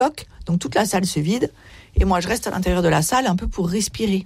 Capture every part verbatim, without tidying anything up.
donc toute la salle se vide, et moi je reste à l'intérieur de la salle un peu pour respirer.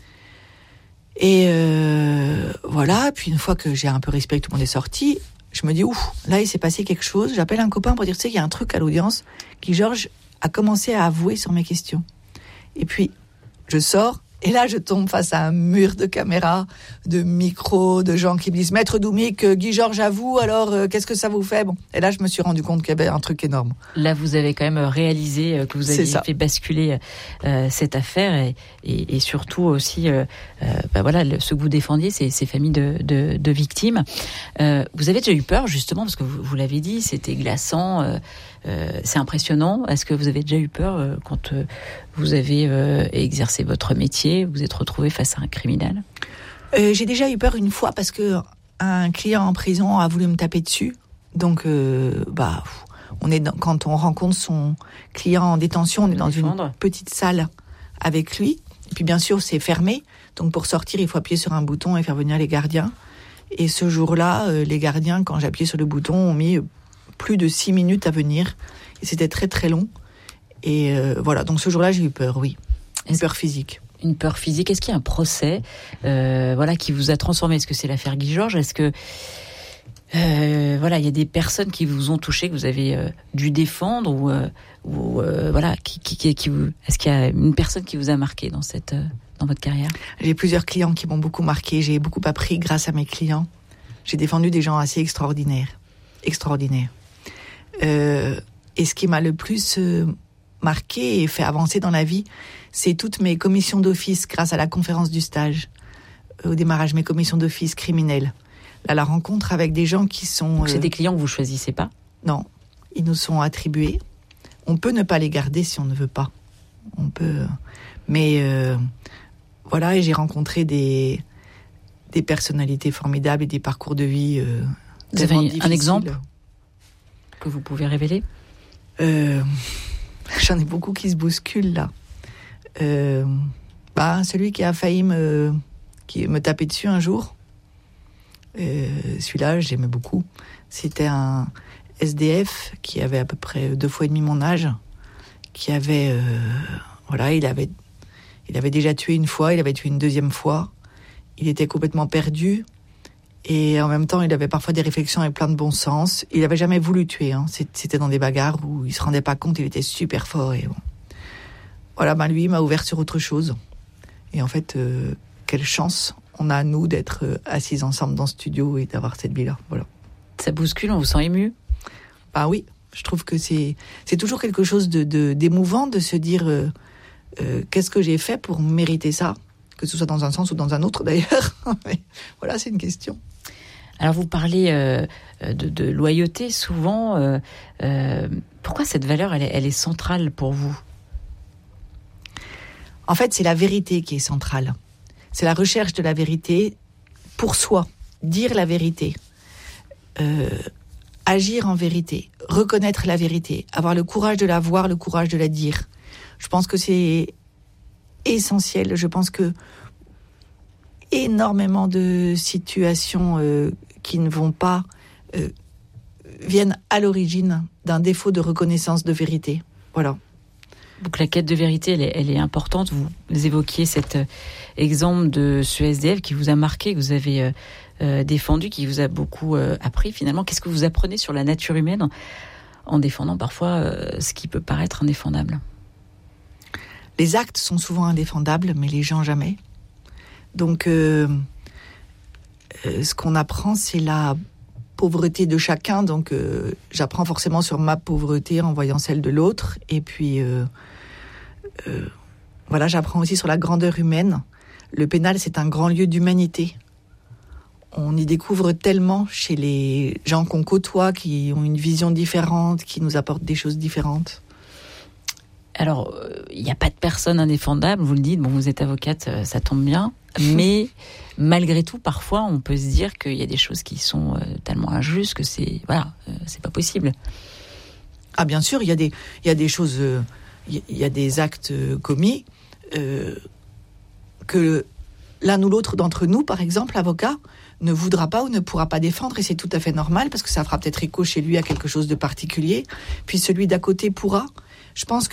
Et euh, voilà, puis une fois que j'ai un peu respiré, que tout le monde est sorti, je me dis, ouf, là il s'est passé quelque chose, j'appelle un copain pour dire, tu sais, il y a un truc à l'audience, qui Georges a commencé à avouer sur mes questions. Et puis, je sors, et là, je tombe face à un mur de caméras, de micros, de gens qui me disent « Maître Doumic, Guy Georges avoue, alors euh, qu'est-ce que ça vous fait ?» Bon. Et là, je me suis rendu compte qu'il y avait un truc énorme. Là, vous avez quand même réalisé euh, que vous aviez fait basculer euh, cette affaire et, et, et surtout aussi, euh, euh, bah voilà, le, ce que vous défendiez, c'est ces familles de, de, de victimes. Euh, vous avez déjà eu peur, justement, parce que vous, vous l'avez dit, c'était glaçant, euh, euh, c'est impressionnant. Est-ce que vous avez déjà eu peur euh, quand euh, vous avez euh, exercé votre métier, vous êtes retrouvé face à un criminel ? euh, J'ai déjà eu peur une fois parce que un client en prison a voulu me taper dessus. Donc, euh, bah, on est dans, quand on rencontre son client en détention, on est dans défendre. Une petite salle avec lui. Et puis, bien sûr, c'est fermé. Donc, pour sortir, il faut appuyer sur un bouton et faire venir les gardiens. Et ce jour-là, euh, les gardiens, quand j'ai appuyé sur le bouton, ont mis plus de six minutes à venir. Et c'était très, très long. Et euh, voilà, donc ce jour-là, j'ai eu peur, oui. Une peur physique. Une peur physique. Est-ce qu'il y a un procès euh, voilà, qui vous a transformé ? Est-ce que c'est l'affaire Guy Georges ? Est-ce que euh, voilà, il y a des personnes qui vous ont touché, que vous avez euh, dû défendre ou, euh, ou euh, voilà, qui, qui, qui, qui vous... Est-ce qu'il y a une personne qui vous a marqué dans, cette, euh, dans votre carrière ? J'ai plusieurs clients qui m'ont beaucoup marqué. J'ai beaucoup appris grâce à mes clients. J'ai défendu des gens assez extraordinaires. Extraordinaires. Euh, et ce qui m'a le plus... Euh, marqué et fait avancer dans la vie, c'est toutes mes commissions d'office grâce à la conférence du stage. Au démarrage, mes commissions d'office criminelles. Là, la rencontre avec des gens qui sont... Donc c'est euh, des clients que vous choisissez pas ? Non, ils nous sont attribués. On peut ne pas les garder si on ne veut pas. On peut... Mais euh, voilà, et j'ai rencontré des, des personnalités formidables et des parcours de vie euh, vous avez un difficiles. Exemple que vous pouvez révéler ? euh, J'en ai beaucoup qui se bousculent, là. Euh, bah, celui qui a failli me, qui me taper dessus un jour, euh, celui-là, j'aimais beaucoup. C'était un S D F qui avait à peu près deux fois et demi mon âge, qui avait... Euh, voilà, il avait, il avait déjà tué une fois, il avait tué une deuxième fois. Il était complètement perdu. Et en même temps, il avait parfois des réflexions avec plein de bon sens. Il n'avait jamais voulu tuer. Hein. C'était dans des bagarres où il se rendait pas compte. Il était super fort. Et bon. Voilà, ben lui, il m'a ouvert sur autre chose. Et en fait, euh, quelle chance on a, nous, d'être euh, assis ensemble dans ce studio et d'avoir cette vie-là. Voilà. Ça bouscule, on vous sent ému ? Ben oui, je trouve que c'est, c'est toujours quelque chose de, de, d'émouvant de se dire euh, euh, qu'est-ce que j'ai fait pour mériter ça ? Que ce soit dans un sens ou dans un autre, d'ailleurs. Mais voilà, c'est une question. Alors vous parlez euh, de, de loyauté souvent. Euh, euh, pourquoi cette valeur, elle est, elle est centrale pour vous ? En fait, c'est la vérité qui est centrale. C'est la recherche de la vérité pour soi. Dire la vérité. Euh, agir en vérité. Reconnaître la vérité. Avoir le courage de la voir, le courage de la dire. Je pense que c'est essentiel. Je pense que énormément de situations euh, qui ne vont pas euh, viennent à l'origine d'un défaut de reconnaissance de vérité. Voilà. Donc la quête de vérité, elle est, elle est importante. Vous évoquiez cet euh, exemple de ce S D F qui vous a marqué, que vous avez euh, euh, défendu, qui vous a beaucoup euh, appris finalement. Qu'est-ce que vous apprenez sur la nature humaine en, en défendant parfois euh, ce qui peut paraître indéfendable ? Les actes sont souvent indéfendables, mais les gens jamais. Donc, euh, euh, ce qu'on apprend, c'est la pauvreté de chacun. Donc, euh, j'apprends forcément sur ma pauvreté en voyant celle de l'autre. Et puis, euh, euh, voilà, j'apprends aussi sur la grandeur humaine. Le pénal, c'est un grand lieu d'humanité. On y découvre tellement chez les gens qu'on côtoie, qui ont une vision différente, qui nous apportent des choses différentes. Alors, il euh, n'y a pas de personne indéfendable, vous le dites, bon, vous êtes avocate, ça tombe bien, mais malgré tout, parfois, on peut se dire qu'il y a des choses qui sont euh, tellement injustes que c'est, voilà, euh, c'est pas possible. Ah, bien sûr, il y a des, il y a des choses, il euh, y, y a des actes euh, commis euh, que l'un ou l'autre d'entre nous, par exemple, avocat, ne voudra pas ou ne pourra pas défendre, et c'est tout à fait normal, parce que ça fera peut-être écho chez lui à quelque chose de particulier, puis celui d'à côté pourra. je pense